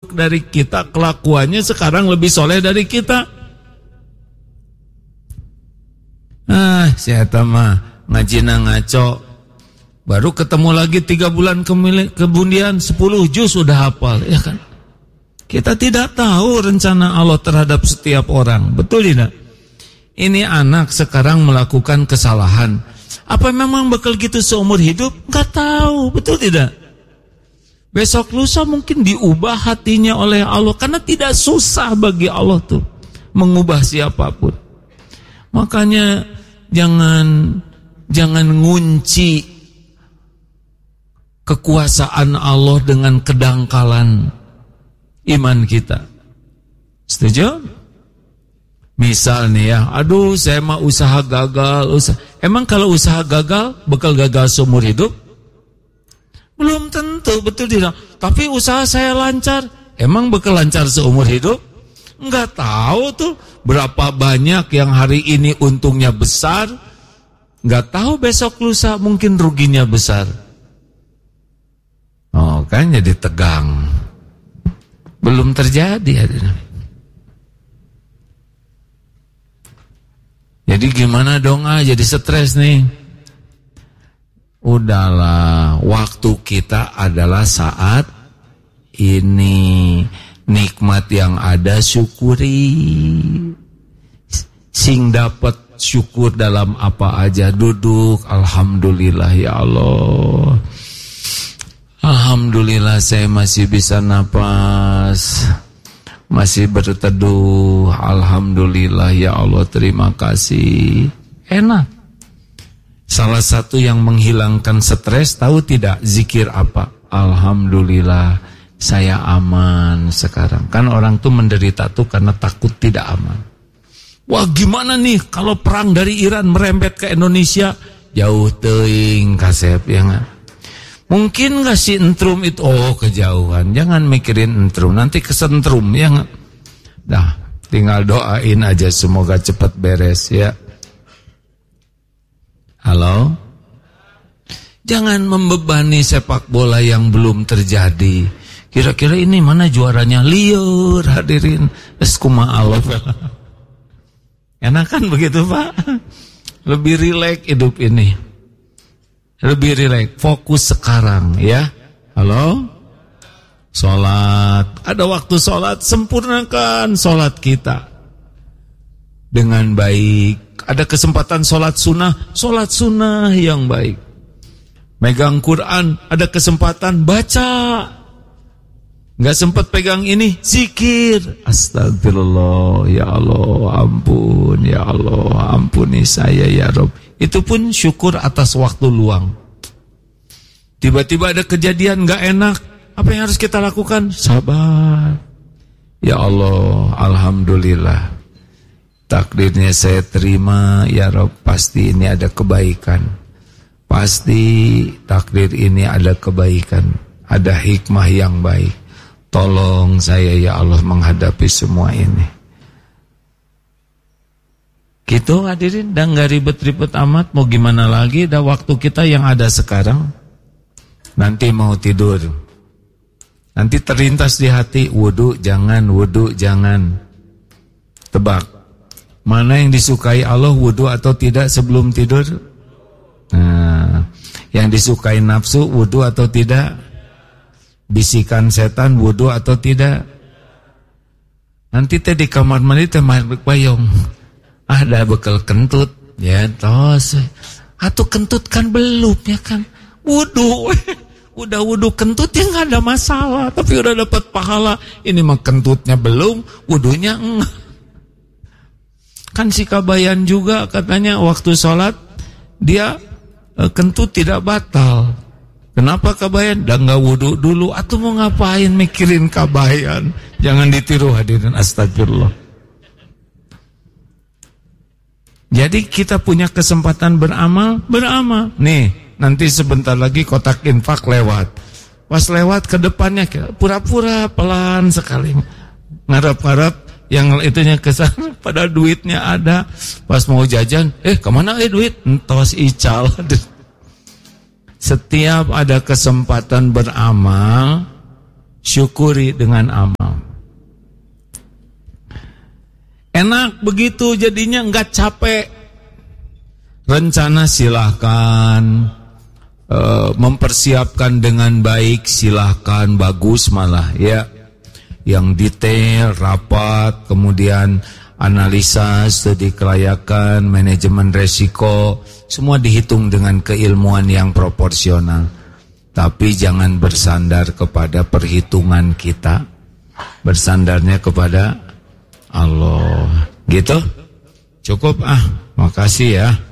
buruk dari kita, kelakuannya sekarang lebih soleh dari kita. Si eta mah ngajina ngaco, baru ketemu lagi 3 bulan kemudian 10 juz sudah hafal, ya kan? Kita tidak tahu rencana Allah terhadap setiap orang, betul tidak? Ini anak sekarang melakukan kesalahan, apa memang bakal gitu seumur hidup? Enggak tahu, betul tidak? Besok lusa mungkin diubah hatinya oleh Allah, karena tidak susah bagi Allah tuh mengubah siapapun. Makanya jangan ngunci kekuasaan Allah dengan kedangkalan iman kita. Setuju? Misal nih ya, aduh saya mah usaha gagal. Emang kalau usaha gagal bakal gagal seumur hidup? Belum tentu, betul tidak? Tapi usaha saya lancar, emang bakal lancar seumur hidup? Enggak tahu tuh berapa banyak yang hari ini untungnya besar, enggak tahu besok lusa mungkin ruginya besar. Oh kan jadi tegang. Belum terjadi. Jadi gimana dong jadi stres nih? Udahlah, waktu kita adalah saat ini. Nikmat yang ada syukuri. Sing dapat syukur dalam apa aja. Duduk, alhamdulillah ya Allah. Alhamdulillah saya masih bisa napas, masih berteduh. Alhamdulillah ya Allah, terima kasih. Enak. Salah satu yang menghilangkan stres, tahu tidak zikir apa? Alhamdulillah saya aman sekarang. Kan orang tuh menderita tuh karena takut tidak aman. Wah gimana nih kalau perang dari Iran merembet ke Indonesia? Jauh teuing kasep ya nggak? Mungkin nggak sih entrum itu? Oh kejauhan, jangan mikirin entrum, nanti kesentrum ya nggak? Dah, tinggal doain aja semoga cepat beres ya. Halo? Jangan membebani sepak bola yang belum terjadi. Kira-kira ini mana juaranya? Liur hadirin. Eskuma Allah. Enak kan begitu Pak? Lebih rileks hidup ini. Lebih rileks, fokus sekarang ya. Halo? Sholat, ada waktu sholat, sempurnakan sholat kita dengan baik. Ada kesempatan sholat sunnah yang baik. Megang Quran, ada kesempatan baca. Gak sempat pegang ini, zikir. Astagfirullah, ya Allah, ampun, ya Allah, ampuni saya ya Rabb. Itu pun syukur atas waktu luang. Tiba-tiba ada kejadian gak enak, apa yang harus kita lakukan? Sabar. Ya Allah, alhamdulillah. Takdirnya saya terima, ya Rabb, pasti ini ada kebaikan. Pasti takdir ini ada kebaikan, ada hikmah yang baik. Tolong saya ya Allah menghadapi semua ini. Gitu hadirin, dan gak ribet-ribet amat. Mau gimana lagi, dah waktu kita yang ada sekarang. Nanti mau tidur, nanti terlintas di hati, wudu jangan. Tebak, mana yang disukai Allah, wudu atau tidak sebelum tidur? Nah, yang disukai nafsu, wudu atau tidak? Bisikan setan, wudu atau tidak? Nanti teh di kamar mandi teh main bayong. Ada bekal kentut, ya tos. Atuh kentut kan belum ya kan? Wudu, udah wudu kentut ya nggak ada masalah, tapi udah dapat pahala. Ini mah kentutnya belum, wudunya enggak. Kan si Kabayan juga katanya waktu sholat dia kentut tidak batal. Kenapa Kabayan? Dah nggak wudu dulu. Atau mau ngapain mikirin Kabayan? Jangan ditiru hadirin, astagfirullah. Jadi kita punya kesempatan beramal. Nih, nanti sebentar lagi kotak infak lewat. Pas lewat ke depannya pura-pura pelan sekali. Ngarap-ngarap yang itunya kesana, pada duitnya ada. Pas mau jajan, kemana duit? Entos ical. Setiap ada kesempatan beramal, syukuri dengan amal. Enak begitu jadinya, enggak capek. Rencana silahkan, mempersiapkan dengan baik silahkan, bagus malah ya. Yang detail, rapat, kemudian analisa, studi kelayakan, manajemen resiko, semua dihitung dengan keilmuan yang proporsional. Tapi jangan bersandar kepada perhitungan kita, bersandarnya kepada Allah. Gitu? Cukup makasih ya.